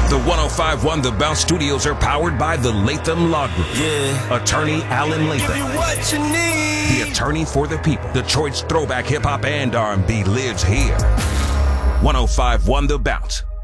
The 105.1 The Bounce Studios are powered by the Latham Law Group. Yeah. Attorney Alan Latham. Give you what you need. The attorney for the people. Detroit's throwback hip-hop and R&B lives here. 105.1 The Bounce.